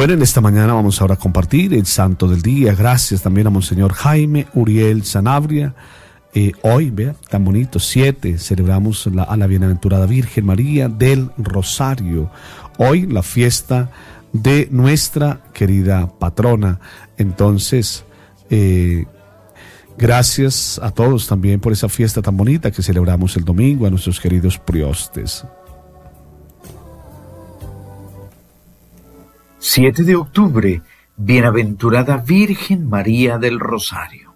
Bueno, en esta mañana vamos ahora a compartir el santo del día. Gracias también a Monseñor Jaime Uriel Sanabria. Hoy, vea, tan bonito, 7, celebramos a la Bienaventurada Virgen María del Rosario. Hoy la fiesta de nuestra querida patrona. Entonces, gracias a todos también por esa fiesta tan bonita que celebramos el domingo, a nuestros queridos priostes. 7 de octubre, Bienaventurada Virgen María del Rosario.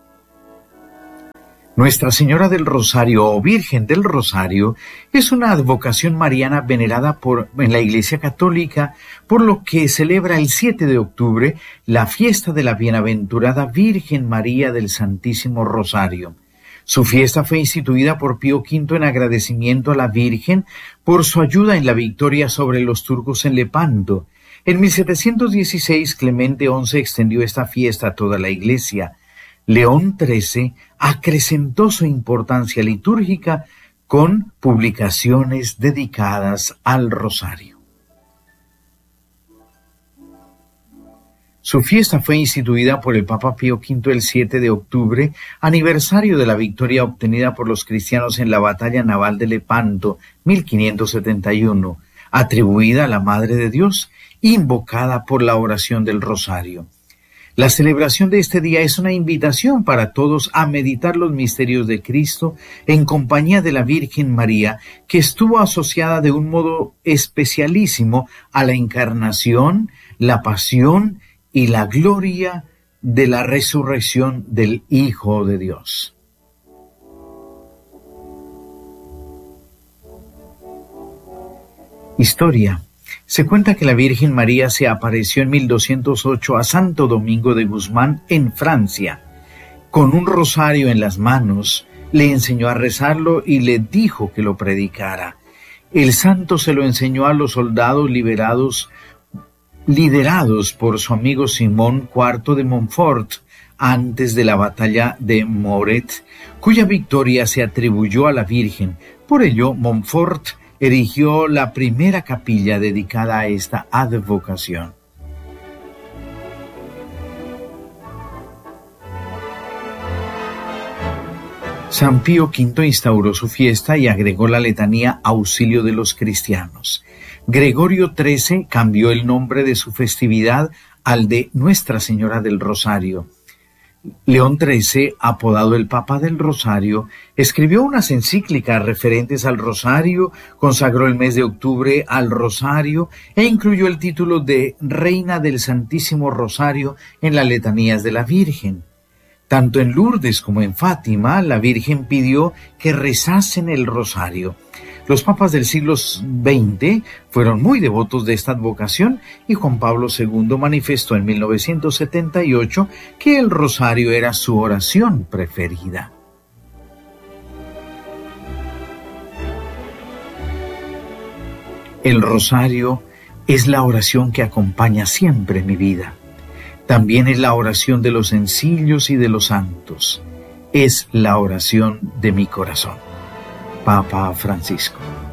Nuestra Señora del Rosario o Virgen del Rosario es una advocación mariana venerada en la Iglesia Católica, por lo que celebra el 7 de octubre la fiesta de la Bienaventurada Virgen María del Santísimo Rosario. Su fiesta fue instituida por Pío V en agradecimiento a la Virgen por su ayuda en la victoria sobre los turcos en Lepanto. En 1716 Clemente XI extendió esta fiesta a toda la Iglesia. León XIII acrecentó su importancia litúrgica con publicaciones dedicadas al Rosario. Su fiesta fue instituida por el Papa Pío V el 7 de octubre, aniversario de la victoria obtenida por los cristianos en la batalla naval de Lepanto, 1571, atribuida a la Madre de Dios, invocada por la oración del Rosario. La celebración de este día es una invitación para todos a meditar los misterios de Cristo en compañía de la Virgen María, que estuvo asociada de un modo especialísimo a la encarnación, la pasión y la gloria de la resurrección del Hijo de Dios. Historia. Se cuenta que la Virgen María se apareció en 1208 a Santo Domingo de Guzmán, en Francia. Con un rosario en las manos, le enseñó a rezarlo y le dijo que lo predicara. El santo se lo enseñó a los soldados liderados por su amigo Simón IV de Montfort, antes de la batalla de Moret, cuya victoria se atribuyó a la Virgen. Por ello, Montfort erigió la primera capilla dedicada a esta advocación. San Pío V instauró su fiesta y agregó la letanía Auxilio de los Cristianos. Gregorio XIII cambió el nombre de su festividad al de Nuestra Señora del Rosario. León XIII, apodado el Papa del Rosario, escribió unas encíclicas referentes al Rosario, consagró el mes de octubre al Rosario e incluyó el título de Reina del Santísimo Rosario en las letanías de la Virgen. Tanto en Lourdes como en Fátima, la Virgen pidió que rezasen el Rosario. Los papas del siglo XX fueron muy devotos de esta advocación y Juan Pablo II manifestó en 1978 que el rosario era su oración preferida. El rosario es la oración que acompaña siempre mi vida. También es la oración de los sencillos y de los santos. Es la oración de mi corazón. Papa Francisco.